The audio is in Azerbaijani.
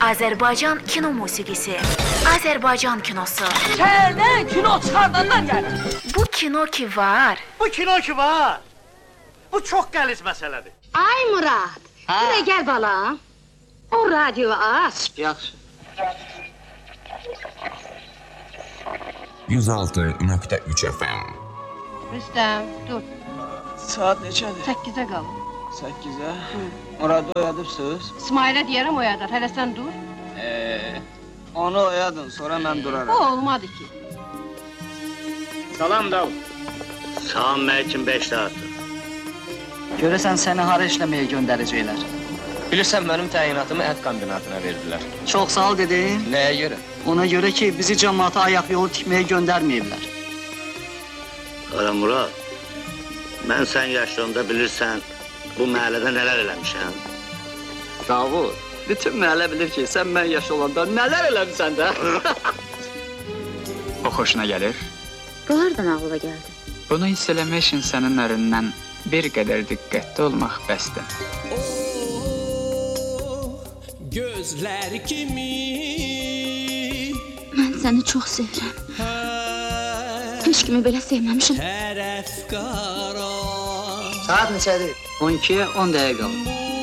Azərbaycan kino musiqisi, Azərbaycan kinosu. Şəhərdən kino çıxardanlar gəlir. Bu kino ki var. Bu çox qəliz məsələdir. Ay Murad, buraya gəl balam. O radyoyu aç. Yaxşı. 106.3 FM. Rüstəm, dur. Saat neçədir? 8-ə qalın. 8-ə? Muradı oyadıbsınız? İsmailə deyərəm oyadar, hələ sən dur. Onu oyadın, sonra mən duraram. O olmadı ki. Salam Davud. Salam Məlkin 5 saatdır. Görəsən səni hara işləməyə göndərəcəklər? Bilirsən, mənim təyinatımı ət kombinatına verdilər. Çox sağ ol dedim. Nəyə görə? Ona görə ki, bizi cəmaata ayaq yolu tikməyə göndərməyiblər. Qara Murad, mən sən yaşlarında bilirsən, bu məhəllədə nələr eləmişəm? Davud, bütün məhəllə bilir ki, sən mən yaş olanda nələr eləmişsən də? O xoşuna gəlir. Bu hardan ağlıma gəldi? Bunu hiss eləmək üçün sənin ərindən bir qədər diqqətli olmaq bəsdir. Gözlər kimi Mən səni çox sevirəm. Heç kimi belə sevməmişim. tərəf qara Saat neçədir? 12-yə 10 dəqiqə qalır.